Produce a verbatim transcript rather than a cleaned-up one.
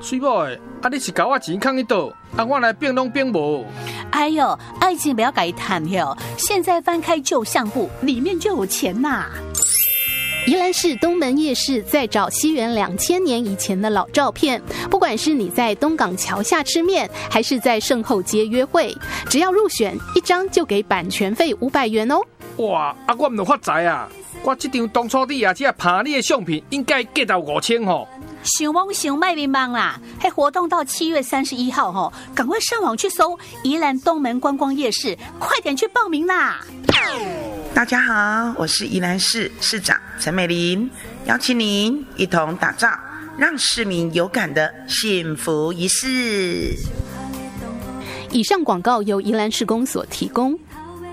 水某的，啊你是甲我钱藏去倒，啊我来变拢变无。 哎呦，爱情不要改谈哟！现在翻开旧相簿，里面就有钱呐。 宜兰市东门夜市在找西元两千年以前的老照片，不管是你在东港桥下吃面，还是在圣后街约会，只要入选一张就给版权费五百元哦。 哇，啊我唔发财啊！我这张当初你也只拍你的相片，应该价到五千吼。 想忙想卖迷茫啦！嘿，活动到七月三十一号吼，赶快上网去搜宜兰东门观光夜市，快点去报名啦！ 大家好，我是宜兰市市长陈美玲，邀请您一同打造让市民有感的幸福仪式。 以上广告由宜兰市公所提供。